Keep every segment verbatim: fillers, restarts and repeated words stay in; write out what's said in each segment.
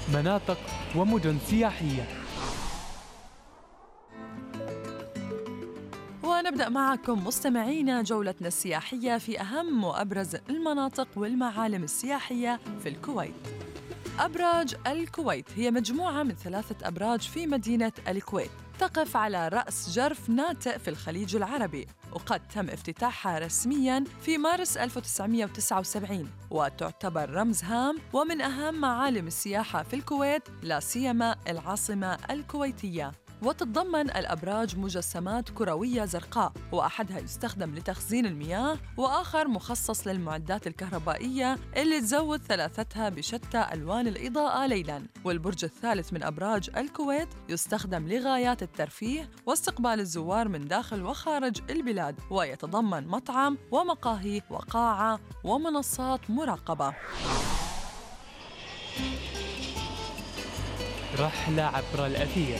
مناطق ومدن سياحية. ونبدأ معكم مستمعينا جولتنا السياحية في أهم وأبرز المناطق والمعالم السياحية في الكويت. أبراج الكويت هي مجموعة من ثلاثة أبراج في مدينة الكويت، تقف على رأس جرف ناتئ في الخليج العربي، وقد تم افتتاحها رسمياً في مارس ألف وتسعمائة وتسعة وسبعين، وتعتبر رمز هام ومن أهم معالم السياحة في الكويت، لا سيما العاصمة الكويتية. وتتضمن الأبراج مجسمات كروية زرقاء، وأحدها يستخدم لتخزين المياه، وآخر مخصص للمعدات الكهربائية اللي تزود ثلاثتها بشتى ألوان الإضاءة ليلاً. والبرج الثالث من أبراج الكويت يستخدم لغايات الترفيه واستقبال الزوار من داخل وخارج البلاد، ويتضمن مطعم ومقاهي وقاعة ومنصات مراقبة. رحلة عبر الأثير.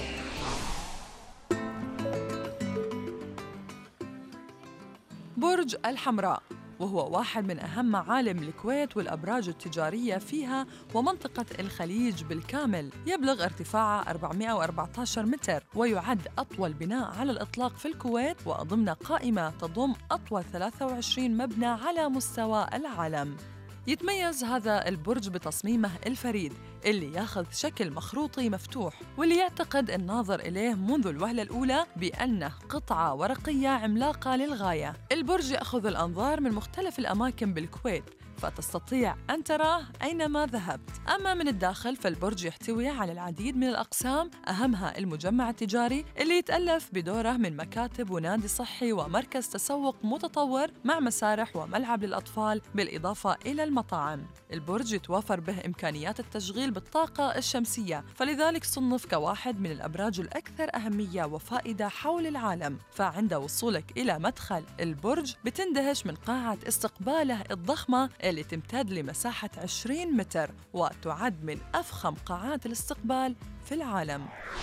برج الحمراء، وهو واحد من أهم معالم الكويت والأبراج التجارية فيها ومنطقة الخليج بالكامل. يبلغ ارتفاعه أربعمائة وأربعة عشر متر، ويعد أطول بناء على الإطلاق في الكويت، وضمن قائمة تضم أطول ثلاثة وعشرين مبنى على مستوى العالم. يتميز هذا البرج بتصميمه الفريد اللي ياخذ شكل مخروطي مفتوح، واللي يعتقد الناظر إليه منذ الوهلة الأولى بأنه قطعة ورقية عملاقة للغاية. البرج يأخذ الأنظار من مختلف الأماكن بالكويت، فتستطيع أن تراه أينما ذهبت. أما من الداخل فالبرج يحتوي على العديد من الأقسام، أهمها المجمع التجاري اللي يتألف بدوره من مكاتب ونادي صحي ومركز تسوق متطور مع مسارح وملعب للأطفال، بالإضافة إلى المطاعم. البرج يتوافر به إمكانيات التشغيل بالطاقة الشمسية، فلذلك صنف كواحد من الأبراج الأكثر أهمية وفائدة حول العالم. فعند وصولك إلى مدخل البرج بتندهش من قاعة استقباله الضخمة اللي تمتد لمساحة عشرين متر، وتعد من أفخم قاعات الاستقبال في العالم.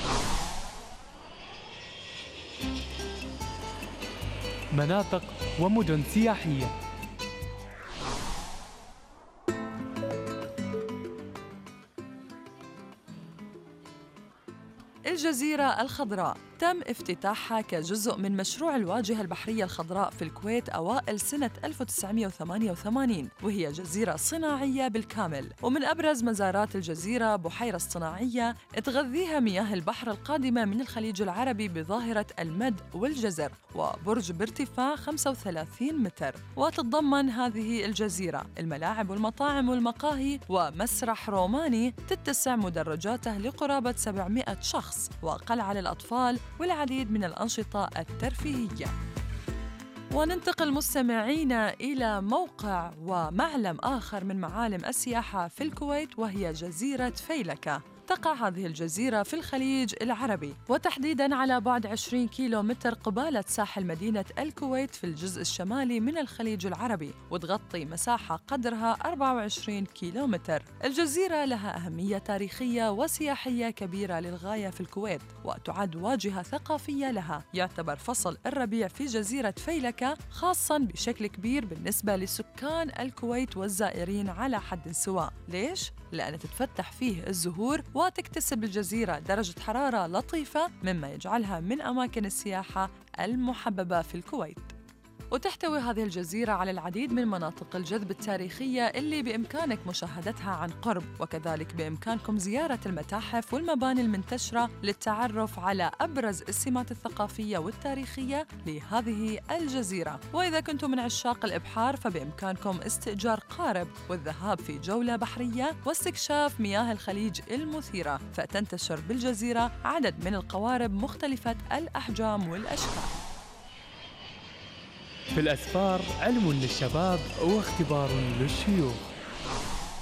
مناطق ومدن سياحية. الجزيرة الخضراء تم افتتاحها كجزء من مشروع الواجهة البحرية الخضراء في الكويت أوائل سنة ألف وتسعمائة وثمانية وثمانين، وهي جزيرة صناعية بالكامل. ومن أبرز مزارات الجزيرة بحيرة صناعية تغذيها مياه البحر القادمة من الخليج العربي بظاهرة المد والجزر، وبرج بارتفاع خمسة وثلاثين متر. وتتضمن هذه الجزيرة الملاعب والمطاعم والمقاهي ومسرح روماني تتسع مدرجاته لقرابة سبعمائة شخص، وقلعة للأطفال، والعديد من الأنشطة الترفيهية. وننتقل مستمعينا إلى موقع ومعلم آخر من معالم السياحة في الكويت، وهي جزيرة فيلكة. تقع هذه الجزيرة في الخليج العربي، وتحديداً على بعد عشرين كيلو متر قبالة ساحل مدينة الكويت في الجزء الشمالي من الخليج العربي، وتغطي مساحة قدرها أربعة وعشرين كيلو متر. الجزيرة لها أهمية تاريخية وسياحية كبيرة للغاية في الكويت، وتعد واجهة ثقافية لها. يعتبر فصل الربيع في جزيرة فيلكة خاصاً بشكل كبير بالنسبة لسكان الكويت والزائرين على حد سواء. ليش؟ لأن تتفتح فيه الزهور، وتكتسب الجزيرة درجة حرارة لطيفة، مما يجعلها من أماكن السياحة المحببة في الكويت. وتحتوي هذه الجزيرة على العديد من مناطق الجذب التاريخية اللي بإمكانك مشاهدتها عن قرب، وكذلك بإمكانكم زيارة المتاحف والمباني المنتشرة للتعرف على أبرز السمات الثقافية والتاريخية لهذه الجزيرة. وإذا كنتم من عشاق الإبحار فبإمكانكم استئجار قارب والذهاب في جولة بحرية واستكشاف مياه الخليج المثيرة، فتنتشر بالجزيرة عدد من القوارب مختلفة الأحجام والأشكال. في الأسفار علم للشباب واختبار للشيوخ.